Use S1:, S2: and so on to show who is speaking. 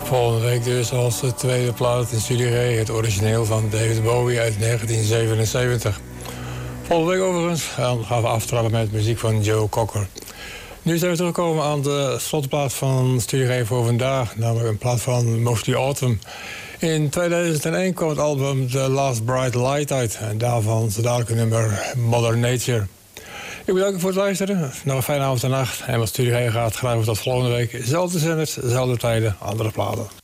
S1: Volgende week dus als de tweede plaat in Studio G, het origineel van David Bowie uit 1977. Volgende week overigens gaan we aftrappen met muziek van Joe Cocker. Nu zijn we teruggekomen aan de slotplaat van Studio G voor vandaag, namelijk een plaat van Mostly Autumn. In 2001 kwam het album The Last Bright Light uit en daarvan het dadelijke nummer Mother Nature. Ik bedank u voor het luisteren. Nog een fijne avond en nacht. En wat Studio G gaat, graag tot volgende week. Zelfde zenders, zelfde tijden, andere platen.